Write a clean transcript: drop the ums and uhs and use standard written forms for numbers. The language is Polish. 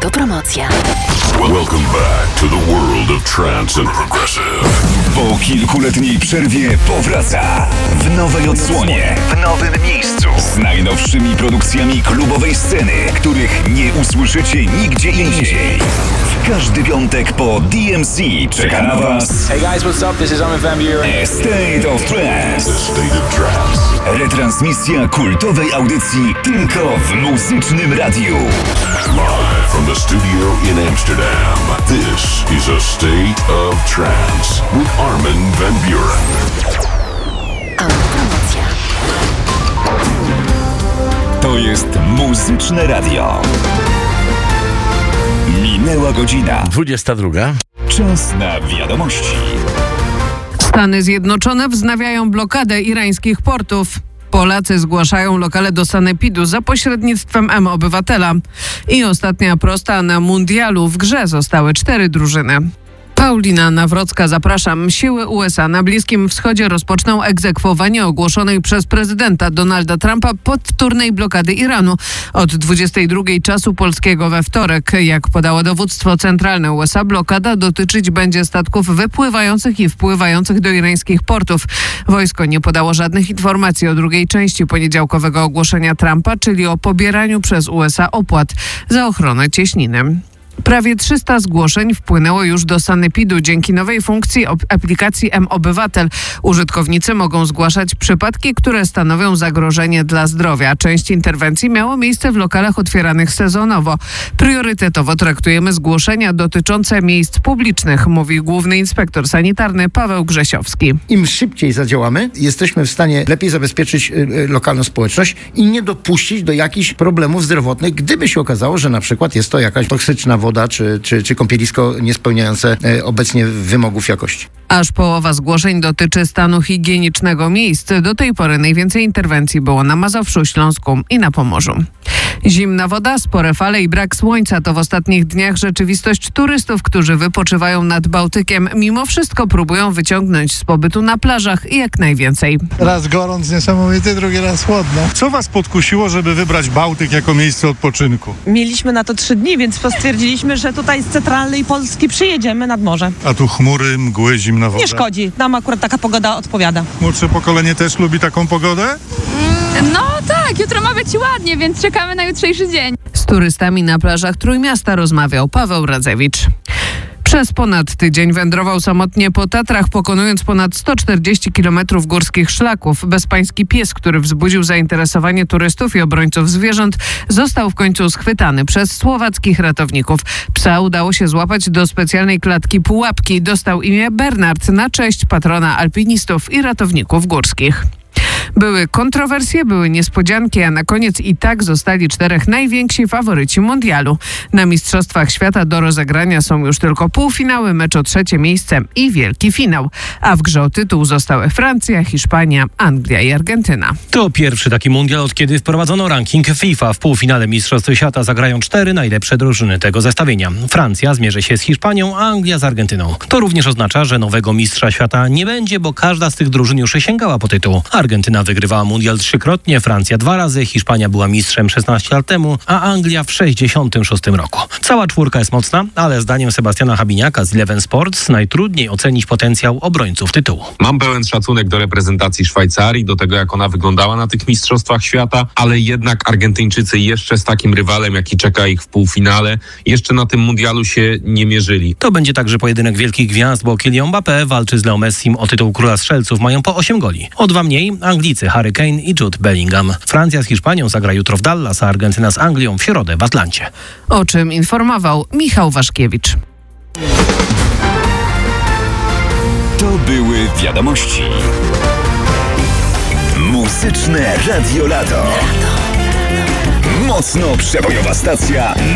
Autopromocja. Welcome back to the world of trance and progressive. Po kilkuletniej przerwie powraca w nowej odsłonie, w nowym miejscu, z najnowszymi produkcjami klubowej sceny, których nie usłyszycie nigdzie indziej. W każdy piątek po DMC czeka na Was Hey guys, what's up? This is Armin van Buuren. A State of Trance. The State of Trance. Retransmisja kultowej audycji tylko w Muzycznym Radiu. Live from the studio in Amsterdam. This is a State of Trance with Armin van Buuren. Autopromocja. To jest Muzyczne Radio. Minęła godzina. 22. Czas na wiadomości. Stany Zjednoczone wznawiają blokadę irańskich portów. Polacy zgłaszają lokale do sanepidu za pośrednictwem M-Obywatela. I ostatnia prosta na mundialu. W grze zostały 4 drużyny. Paulina Nawrocka, zapraszam. Siły USA na Bliskim Wschodzie rozpoczną egzekwowanie ogłoszonej przez prezydenta Donalda Trumpa powtórnej blokady Iranu od 22 czasu polskiego we wtorek. Jak podało dowództwo centralne USA, blokada dotyczyć będzie statków wypływających i wpływających do irańskich portów. Wojsko nie podało żadnych informacji o drugiej części poniedziałkowego ogłoszenia Trumpa, czyli o pobieraniu przez USA opłat za ochronę cieśniny. Prawie 300 zgłoszeń wpłynęło już do sanepidu dzięki nowej funkcji aplikacji M-Obywatel. Użytkownicy mogą zgłaszać przypadki, które stanowią zagrożenie dla zdrowia. Część interwencji miało miejsce w lokalach otwieranych sezonowo. Priorytetowo traktujemy zgłoszenia dotyczące miejsc publicznych, mówi główny inspektor sanitarny Paweł Grzesiowski. Im szybciej zadziałamy, jesteśmy w stanie lepiej zabezpieczyć lokalną społeczność i nie dopuścić do jakichś problemów zdrowotnych, gdyby się okazało, że na przykład jest to jakaś toksyczna woda czy kąpielisko niespełniające obecnie wymogów jakości. Aż połowa zgłoszeń dotyczy stanu higienicznego miejsc. Do tej pory najwięcej interwencji było na Mazowszu, Śląsku i na Pomorzu. Zimna woda, spore fale i brak słońca to w ostatnich dniach rzeczywistość turystów, którzy wypoczywają nad Bałtykiem. Mimo wszystko próbują wyciągnąć z pobytu na plażach i jak najwięcej. Raz gorąc niesamowity, drugi raz chłodno. Co was podkusiło, żeby wybrać Bałtyk jako miejsce odpoczynku? Mieliśmy na to 3 dni, więc stwierdziliśmy, że tutaj z centralnej Polski przyjedziemy nad morze. A tu chmury, mgły, zimna woda. Nie szkodzi. Nam akurat taka pogoda odpowiada. Młodsze pokolenie też lubi taką pogodę? No tak, jutro ma być ładnie, więc czekamy na jutrzejszy dzień. Z turystami na plażach Trójmiasta rozmawiał Paweł Radzewicz. Przez ponad tydzień wędrował samotnie po Tatrach, pokonując ponad 140 km górskich szlaków. Bezpański pies, który wzbudził zainteresowanie turystów i obrońców zwierząt, został w końcu schwytany przez słowackich ratowników. Psa udało się złapać do specjalnej klatki pułapki. Dostał imię Bernard na cześć patrona alpinistów i ratowników górskich. Były kontrowersje, były niespodzianki, a na koniec i tak zostali 4 najwięksi faworyci mundialu. Na Mistrzostwach Świata do rozegrania są już tylko półfinały, mecz o 3. miejsce i wielki finał. A w grze o tytuł zostały Francja, Hiszpania, Anglia i Argentyna. To pierwszy taki mundial, od kiedy wprowadzono ranking FIFA. W półfinale Mistrzostw Świata zagrają 4 najlepsze drużyny tego zestawienia. Francja zmierzy się z Hiszpanią, a Anglia z Argentyną. To również oznacza, że nowego mistrza świata nie będzie, bo każda z tych drużyn już sięgała po tytuł. Argentyna wygrywała mundial 3-krotnie, Francja 2 razy, Hiszpania była mistrzem 16 lat temu, a Anglia w 66 roku. Cała czwórka jest mocna, ale zdaniem Sebastiana Habiniaka z Eleven Sports najtrudniej ocenić potencjał obrońców tytułu. Mam pełen szacunek do reprezentacji Szwajcarii, do tego jak ona wyglądała na tych mistrzostwach świata, ale jednak Argentyńczycy jeszcze z takim rywalem, jaki czeka ich w półfinale, jeszcze na tym mundialu się nie mierzyli. To będzie także pojedynek wielkich gwiazd, bo Kylian Mbappé walczy z Leo Messim o tytuł króla strzelców, mają po 8 goli. O 2 mniej Anglicy Harry Kane i Jude Bellingham. Francja z Hiszpanią zagra jutro w Dallas, a Argentyna z Anglią w środę w Atlancie. O czym informował Michał Waszkiewicz. To były wiadomości. Muzyczne Radio Lato. Mocno przebojowa stacja